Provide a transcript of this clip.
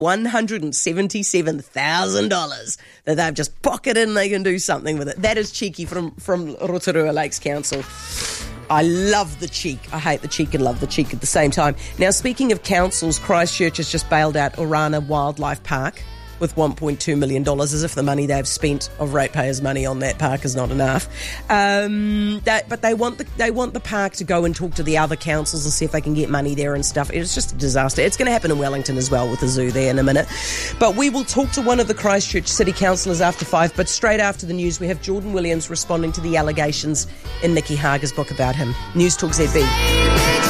$177,000 that they've just pocketed and they can do something with it. That is cheeky from Rotorua Lakes Council. I love the cheek. I hate the cheek and love the cheek at the same time. Now, speaking of councils, Christchurch has just bailed out Orana Wildlife Park with $1.2 million, as if the money they've spent of ratepayers' money on that park is not enough. But they want the park to go and talk to the other councils and see if they can get money there and stuff. It's just a disaster. It's going to happen in Wellington as well with the zoo there in a minute. But we will talk to one of the Christchurch City Councillors after 5. But straight after the news, we have Jordan Williams responding to the allegations in Nikki Hager's book about him. News Talk ZB.